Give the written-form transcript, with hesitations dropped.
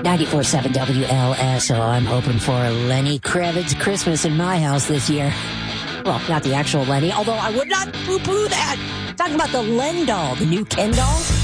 94.7 WLSO. I'm hoping for a Lenny Kravitz Christmas in my house this year. Well, not the actual Lenny, although I would not poo-poo that. Talking about the Len doll, the new Ken doll.